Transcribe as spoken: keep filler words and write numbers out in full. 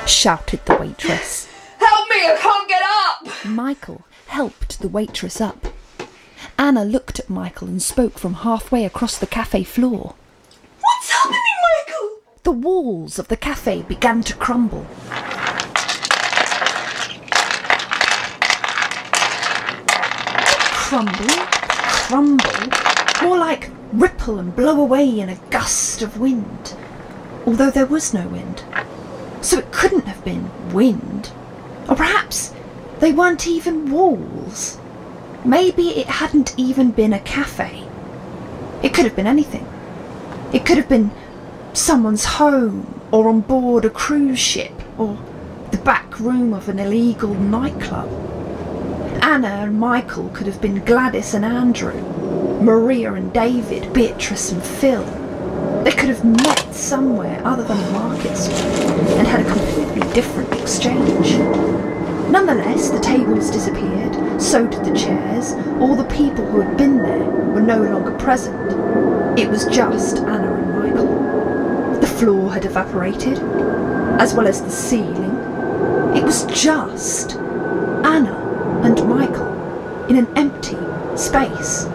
shouted the waitress. Help me, I can't get up! Michael helped the waitress up. Anna looked at Michael and spoke from halfway across the cafe floor. What's happening, Michael? The walls of the cafe began to crumble. Crumble, crumble, more like ripple and blow away in a gust of wind, although there was no wind. So it couldn't have been wind. Or perhaps they weren't even walls. Maybe it hadn't even been a cafe. It could have been anything. It could have been someone's home, or on board a cruise ship, or the back room of an illegal nightclub. Anna and Michael could have been Gladys and Andrew, Maria and David, Beatrice and Phil. They could have met somewhere other than a market stall and had a completely different exchange. Nonetheless, the tables disappeared, so did the chairs. All the people who had been there were no longer present. It was just Anna and Michael. The floor had evaporated, as well as the ceiling. It was just Anna and Michael in an empty space.